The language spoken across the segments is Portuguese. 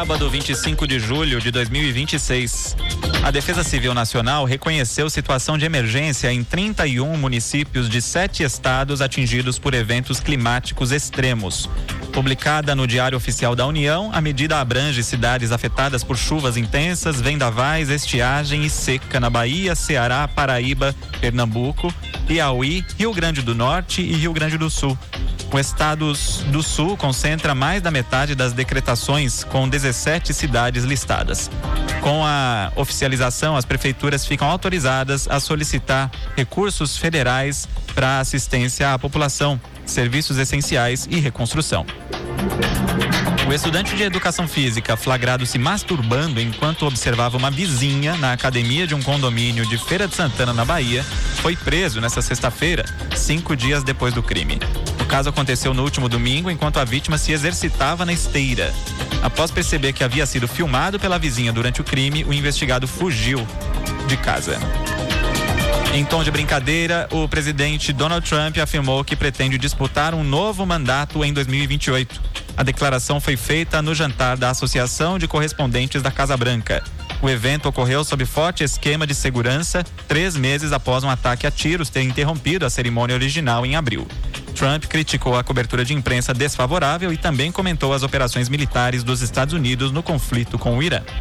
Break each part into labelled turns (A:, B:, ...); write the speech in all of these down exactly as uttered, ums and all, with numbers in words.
A: Sábado, vinte e cinco de julho de dois mil e vinte e seis. A Defesa Civil Nacional reconheceu situação de emergência em trinta e um municípios de sete estados atingidos por eventos climáticos extremos. Publicada no Diário Oficial da União, a medida abrange cidades afetadas por chuvas intensas, vendavais, estiagem e seca na Bahia, Ceará, Paraíba, Pernambuco, Piauí, Rio Grande do Norte e Rio Grande do Sul. O estado do Sul concentra mais da metade das decretações, com dezessete cidades listadas. Com a oficialização, as prefeituras ficam autorizadas a solicitar recursos federais para assistência à população, serviços essenciais e reconstrução. O estudante de educação física flagrado se masturbando enquanto observava uma vizinha na academia de um condomínio de Feira de Santana, na Bahia, foi preso nesta sexta-feira, cinco dias depois do crime. O caso aconteceu no último domingo, enquanto a vítima se exercitava na esteira. Após perceber que havia sido filmado pela vizinha durante o crime, o investigado fugiu de casa. Em tom de brincadeira, o presidente Donald Trump afirmou que pretende disputar um novo mandato em dois mil e vinte e oito. A declaração foi feita no jantar da Associação de Correspondentes da Casa Branca. O evento ocorreu sob forte esquema de segurança, três meses após um ataque a tiros ter interrompido a cerimônia original em abril. Trump criticou a cobertura de imprensa desfavorável e também comentou as operações militares dos Estados Unidos no conflito com o Irã.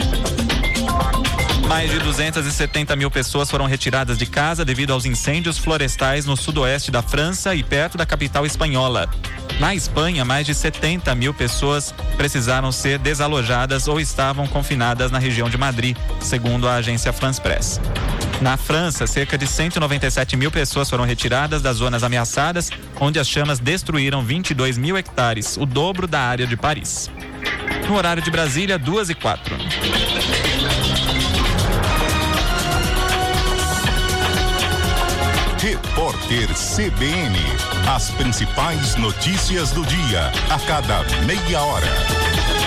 A: Mais de duzentas e setenta mil pessoas foram retiradas de casa devido aos incêndios florestais no sudoeste da França e perto da capital espanhola. Na Espanha, mais de setenta mil pessoas precisaram ser desalojadas ou estavam confinadas na região de Madrid, segundo a agência France Press. Na França, cerca de cento e noventa e sete mil pessoas foram retiradas das zonas ameaçadas, onde as chamas destruíram vinte e dois mil hectares, o dobro da área de Paris. No horário de Brasília, duas e quatro.
B: Repórter C B N. As principais notícias do dia, a cada meia hora.